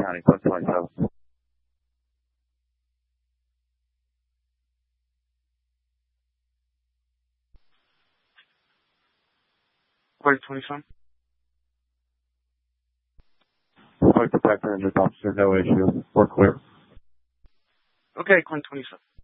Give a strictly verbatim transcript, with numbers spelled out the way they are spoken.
County, Clint twenty-seven. Clint twenty-seven. Smoke detector and officer, no issue. We're clear. Okay, Clint twenty-seven.